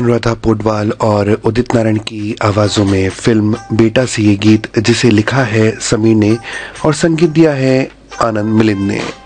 अनुराधा पोडवाल और उदित नारायण की आवाज़ों में फिल्म बेटा से ये गीत, जिसे लिखा है समीर ने और संगीत दिया है आनंद मिलिंद ने।